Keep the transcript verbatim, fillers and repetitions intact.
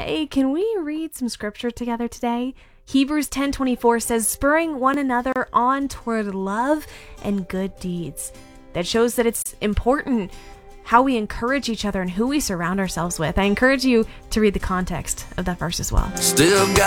Hey, can we read some scripture together today? Hebrews ten twenty-four says, spurring one another on toward love and good deeds. That shows that it's important how we encourage each other and who we surround ourselves with. I encourage you to read the context of that verse as well. Still got